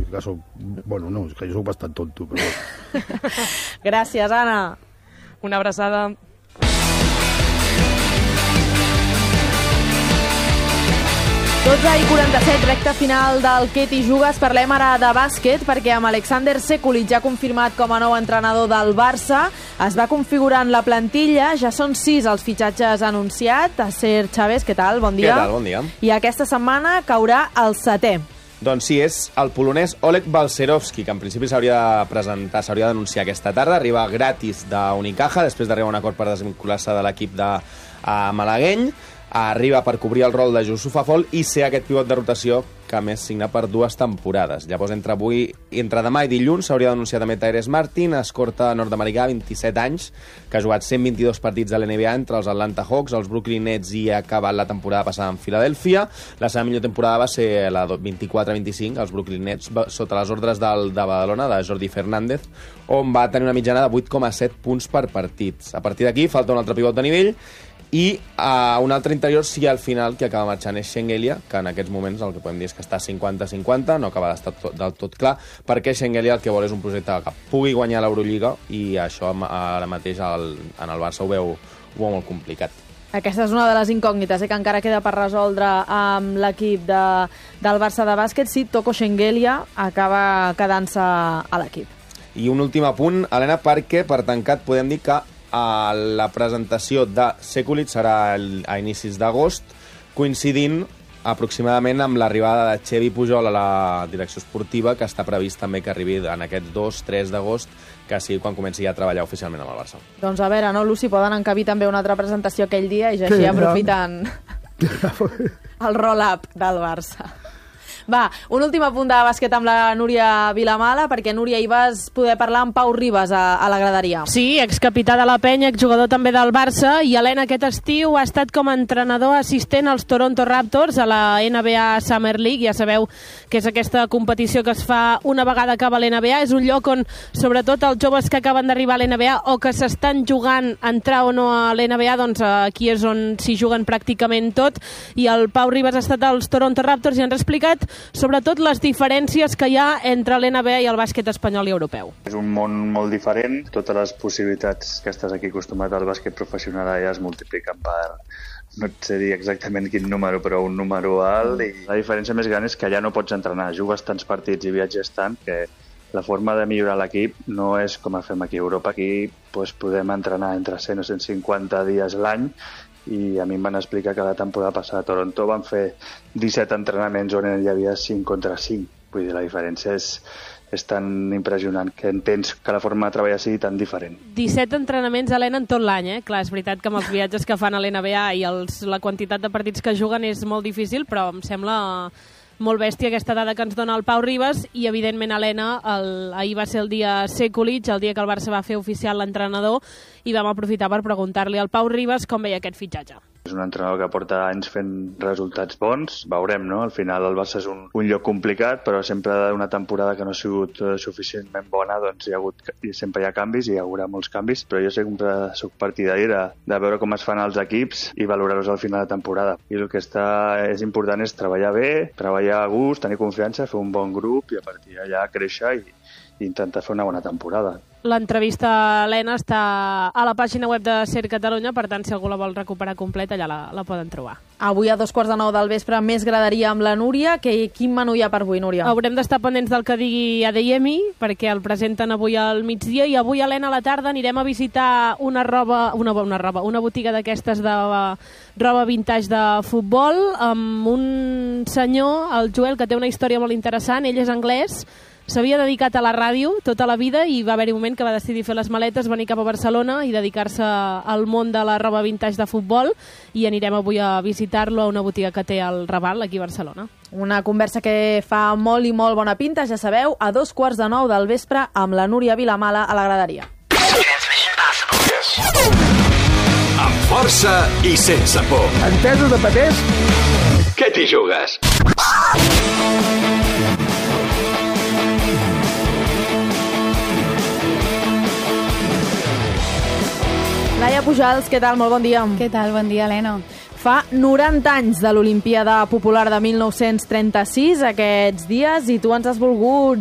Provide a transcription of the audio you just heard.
que soc... Bueno, no, és que jo soc bastant tonto, però... Gràcies, Anna. Una abraçada. 12:47, recta final del Què t'hi jugues. Parlem ara de bàsquet, perquè amb Alexander Sekulic ja confirmat com a nou entrenador del Barça, es va configurant la plantilla, ja són 6 els fitxatges anunciats. Acer Chávez, què tal? Bon dia. Què tal? Bon dia. I aquesta setmana caurà el 7è. Doncs sí, és el polonès Oleg Balcerowski, que en principi s'hauria de presentar, s'hauria d'anunciar aquesta tarda. Arriba gratis d'Unicaja, després d'arribar a un acord per desvincular-se de l'equip de malagueny. Arriba per cobrir el rol de Yusuf Afol i ser aquest pivot de rotació que a més signa per 2 temporades. Llavors, entre demà i dilluns s'hauria d'anunciar també Tyrese Martin, escorta nord-americà, 27 anys, que ha jugat 122 partits de l'NBA entre els Atlanta Hawks, els Brooklyn Nets i ha acabat la temporada passada en Filadèlfia. La seva millor temporada va ser la 24-25, els Brooklyn Nets, sota les ordres de Badalona, de Jordi Fernández, on va tenir una mitjana de 8,7 punts per partits. A partir d'aquí falta un altre pivot de nivell i un altre interior sí al final que acaba marxant és Shengelia, que en aquests moments el que podem dir és que està 50-50, no acaba d'estar del tot clar, perquè Shengelia el que vol és un projecte que pugui guanyar l'Eurolliga i això ara mateix en el Barça ho veu molt complicat. Aquesta és una de les incògnites que encara queda per resoldre amb l'equip del Barça de bàsquet. Sí, Toko Shengelia acaba quedant-se a l'equip. I un últim apunt, Helena, perquè per tancat podem dir que la presentació de Sekulic serà a inicis d'agost, coincidint aproximadament amb l'arribada de Xevi Pujol a la direcció esportiva, que està previst també que arribi en aquests 2-3 d'agost, que sigui quan comenci a treballar oficialment amb el Barça. Doncs a veure, no, Lucy, poden encabir també una altra presentació aquell dia i ja així aprofiten el roll-up del Barça. Va, un últim apunt de bàsquet amb la Núria Vilamala, perquè, Núria, hi vas poder parlar amb Pau Ribas a la graderia. Sí, excapità de la Penya, exjugador també del Barça, i Helena aquest estiu ha estat com a entrenador assistent als Toronto Raptors a la NBA Summer League. Ja sabeu que és aquesta competició que es fa una vegada acaba l'NBA. És un lloc on, sobretot, els joves que acaben d'arribar a l'NBA o que s'estan jugant entrar o no a l'NBA, doncs aquí és on s'hi juguen pràcticament tot. I el Pau Ribas ha estat als Toronto Raptors i ens ha explicat sobretot les diferències que hi ha entre l'NBA i el bàsquet espanyol i europeu. És un món molt diferent, totes les possibilitats que estàs aquí acostumat al bàsquet professional ja es multipliquen per, no et sé dir exactament quin número, però un número alt, i la diferència més gran és que allà no pots entrenar, jugues tants partits i viatges tant que la forma de millorar l'equip no és com a fem aquí a Europa. Aquí podem entrenar entre 100 o 150 dies l'any, i a mi em van explicar que la temporada passada a Toronto van fer 17 entrenaments on hi havia 5 contra 5. Vull dir, la diferència és tan impressionant que entens que la forma de treballar sigui tan diferent. 17 entrenaments, Helena, en tot l'any, eh? Clar, és veritat que amb els viatges que fan a l'NBA i la quantitat de partits que juguen és molt difícil, però em sembla molt bèstia aquesta dada que ens dona el Pau Ribas. I evidentment, Helena, ahir va ser el dia Sekulic, el dia que el Barça va fer oficial l'entrenador, i vam aprofitar per preguntar-li al Pau Ribas com veia aquest fitxatge. És un entrenador que porta anys fent resultats bons, veurem, no? Al final el Barça és un lloc complicat, però sempre una temporada que no ha sigut suficientment bona, doncs sempre hi ha canvis i hi haurà molts canvis, però jo sempre soc partidari de veure com es fan els equips i valorar-los al final de temporada. I el que és important és treballar bé, treballar a gust, tenir confiança, fer un bon grup i a partir d'allà créixer i intentar fer una bona temporada. L'entrevista, Helena, està a la pàgina web de Ser Catalunya, per tant, si algú la vol recuperar completa, allà la poden trobar. Avui a 9:15 del vespre, més graderia amb la Núria. Quin menú hi ha per avui, Núria? Haurem d'estar pendents del que digui Adeyemi, perquè el presenten avui al migdia, i avui, Helena, a la tarda anirem a visitar una botiga d'aquestes de roba vintage de futbol, amb un senyor, el Joel, que té una història molt interessant. Ell és anglès, s'havia dedicat a la ràdio tota la vida i va haver-hi un moment que va decidir fer les maletes, venir cap a Barcelona i dedicar-se al món de la roba vintage de futbol, i anirem avui a visitar-lo a una botiga que té al Raval, aquí a Barcelona. Una conversa que fa molt i molt bona pinta, ja sabeu, a 9:15 del vespre amb la Núria Vilamala a la graderia. Amb força i sense por. Entesos de papers? Què t'hi jugues? Laia Pujals, què tal? Molt bon dia. Què tal? Bon dia, Helena. Fa 90 anys de l'Olimpíada Popular de 1936, aquests dies, i tu ens has volgut